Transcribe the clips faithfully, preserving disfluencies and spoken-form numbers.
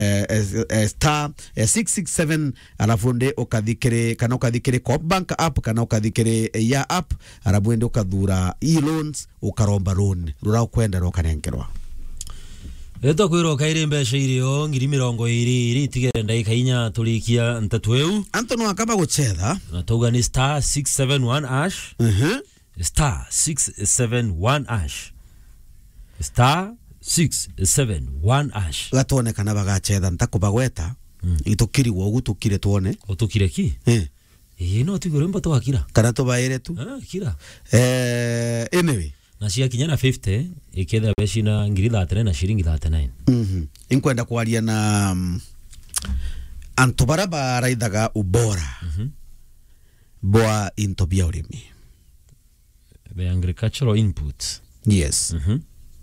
eh, eh, eh, star eh, six six seven alafu nde ukathikire kana ukathikire Coopbank app kana ukathikire eh, ya app arabu nde ukathura e-loans ukaromba loan rura ukwenda rokanengerwa Eto kwiro kaire mbesha irio ngiri mirongo iri iri tigere ndaika inya tulikia ntatweu Antono akaba guchetha na tuga ni star six seven one ash mhm star six seven one ash star six seven one ash gatone kana bagachetha ntakubagweta mm. itukiri wogu tukire tuone otukire ki eh eh no tigore mba to akira kana tubaire tu ah kira eh anyway na cia kinya na fifty iketha beshina ngiri thirty-nine na shilingi thirty-nine mhm inkwenda kwaria na um, antu baraba raithaga ubora mhm boa into bia urimi the agricultural inputs yes mhm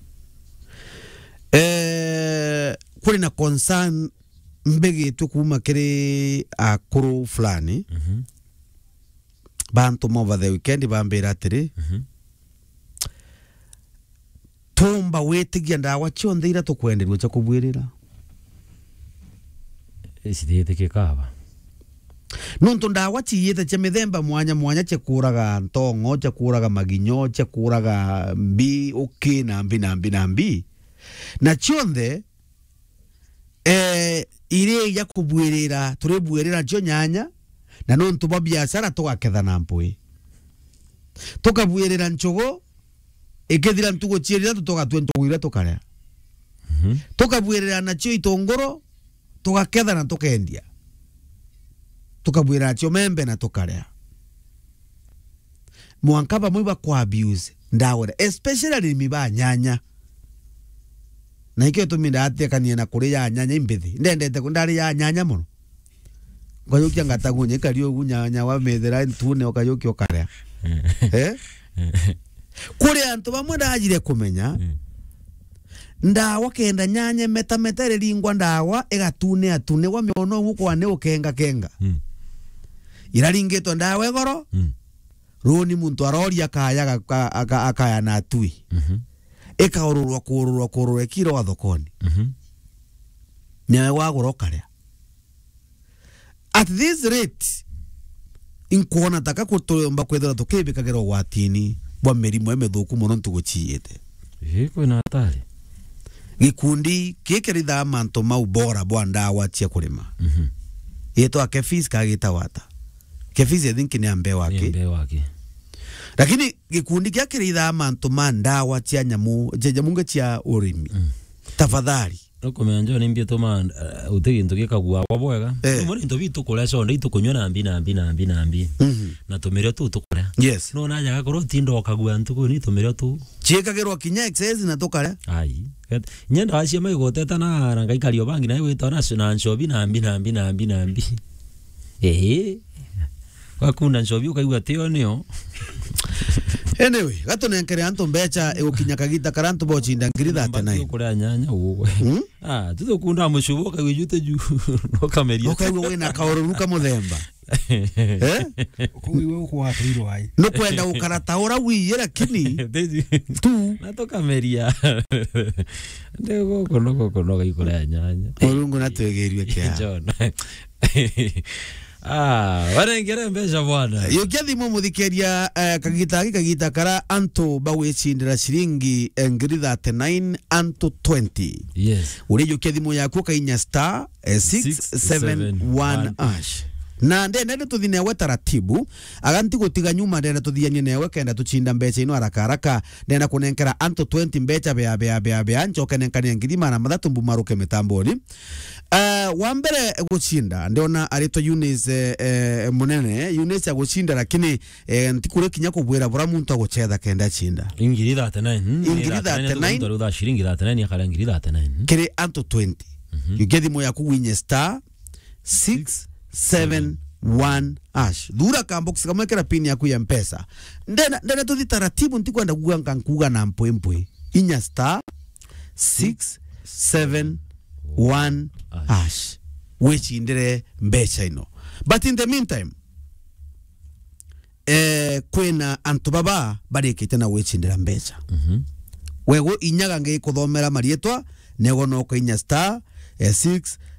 eh kuri na concern mbegi tukuma kiri akuru fulani mhm bantu mova the weekend bambira atiri mhm tumba wetigia ndawa chionde ira tukwenderwa cha kubwirira isithete kikaba nuntu ndawa chiyete cha mithemba mwanya mwanya cha kuraga ntongo cha kuraga maginyo cha kuraga mbi uki na mbi na mbi na mbi na chionde eh ire ya kubwirira turebwirira cho nyanya na nuntu ba biashara tugaketha na mpui tukabwirira nchogo ikethira ntugo chirira tutoga twentogwira tukarea mhm tukabwirira nacho itongoro tugaketha na tukendia tukabwira nacho membe na tukarea mwankaba mwiba kwa abuse ndawera especially miba nyanya na ikyo tuminda atekanie na kuri ya nyanya imbithi ndendete kundari ya nyanya muno ngoyukia ngatagunye kario gunyanya wa methera ntune okayukia okarea eh kuri antu bamwe ndajire kumenya ndawa kenda nyanye meta meta ringwa ndawa egatune atune wa miono guko ane ukenga kenga iraringeto ndawa egoro roni muntu aroria kaya akaya na atui ekaororwa kurorwa kurorwa kiro wa thokoni nyawe wa gorokaria at this rate inkuona taka kutomba kwethera tukibikagero watini bwa merimo emethuku muno ntuguchiyete iko na hatari gikundi kikeritha manto mau bora bwa ndawa cia kurima mhm yeto akefis kagita wata kefis yethinki ni ambe wake ambe wake lakini gikundi kikeritha manto ma ndawa cia nyamu je nyamunga cia urimi mm. tafadhali Nokumenjo nimbie toma uh, utegi ntoke kagua wabwega eh. Mwana ntobi tukole so ndi tukunywa na mbi na mbi na mbi na mbi mm -hmm. na tumire tu tukole yes no naja gakoro tindo kagua ntuko ni tumire tu chiekagirwa kinya excess na tukale ai nyenda acia mai goteta na rangaikario bangi na wito na na nchobi na mbi na mbi na mbi na mbi eh wakunda nchobi ukaigwa tio nio anyway gato nenkere anto mbecha egukinya kagita karanto bochinda ngiri thirty-nine kuri nyanya uwe hmm? ah tuto kunda mushubo kagijute ju no kameria okaigwa wina kaoruruka muthemba eh kuiwe kwa atiro ai no kwenda ukarata ora wiye lakini tu natoka meria ndego kono kono gaikora nyanya orungu natwegerirwe kia John ah warengere mbesha bwana yo kiathimo muthikeria uh, kagita kagita kara anto bawechindira shilingi ngiri thirty-nine anto twenty yes uri yo kiathimo yako kainya star uh, six seven one ash na ndene ndo tuthine we taratibu aganti gutiga nyuma ndene tuthianie newe kenda tuchinda mbeca ino haraka haraka ndena kunenkera anto twenty mbeca bea bea bea bea njoke nenkania ngiri mana mathatu mbumaruke mitamboni uh, wambere guchinda ndiona arito Eunice uh, munene Eunice aguchinda lakini uh, ntikure kinya kubwira bura muntu aguchetha kenda chinda ingiri thirty-nine ingiri thirty-nine ndo ndo shilingi thirty-nine yakala ingiri thirty-nine kire anto twenty yugethi moya kuwinye star six seven one ash dura kambox kama kera pini yaku ya mpesa ndena ndena tuthi taratibu ntikwenda kuga nkuga na mpwe mpwe inya star six seven one ash which indire mbecha ino but in the meantime eh kwena antu baba barikite na which indira mbecha mhm wego inyaga nge kuthomera marietwa nego no ko inya star eh, six